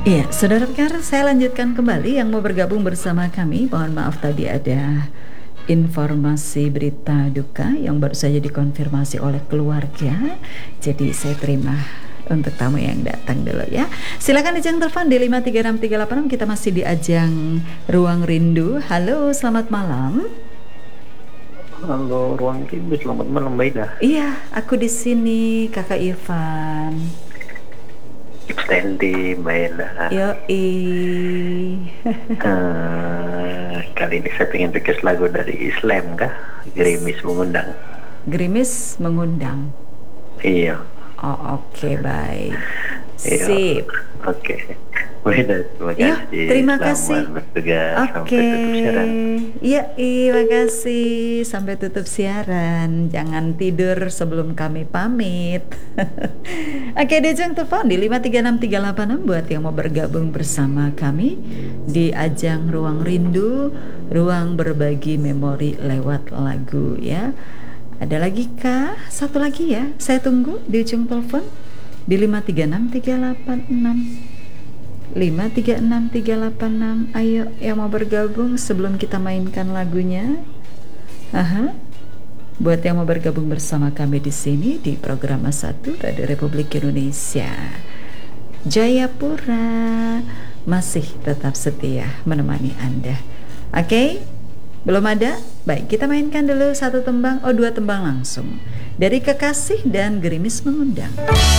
Iya, saudara pendengar, saya lanjutkan kembali yang mau bergabung bersama kami. Mohon maaf tadi ada informasi berita duka yang baru saja dikonfirmasi oleh keluarga. Jadi saya terima untuk tamu yang datang dulu ya. Silakan ajang telepon di 53638. Kita masih di ajang Ruang Rindu. Halo, selamat malam. Halo, Ruang Rindu, selamat malam, Mbak Ida. Iya, aku di sini, Kakak Irfan. Extendi, Mbak Ida. Yoi. Kali ini saya pengen request lagu dari Islam kah? Gerimis mengundang. Gerimis mengundang. Iya. Oh, oke, baik. Iya. Sip. Oke. Mbak Ida, terima Iya, kasih. terima Selamat kasih. bertugas sampai Oke. tutup siaran. Iya, terima kasih. Sampai tutup siaran. Jangan tidur sebelum kami pamit. Oke, Dejang telepon di 53638 buat yang mau bergabung bersama kami di ajang Ruang Rindu, ruang berbagi memori lewat lagu ya. Ada lagi kah? Satu lagi ya. Saya tunggu di ujung telepon di 5363886. 5363886. Ayo yang mau bergabung sebelum kita mainkan lagunya. Aha. Buat yang mau bergabung bersama kami di sini di program A1 Radio Republik Indonesia Jayapura masih tetap setia menemani Anda. Oke? Belum ada? Baik, kita mainkan dulu satu tembang, dua tembang langsung. Dari Kekasih dan Gerimis Mengundang.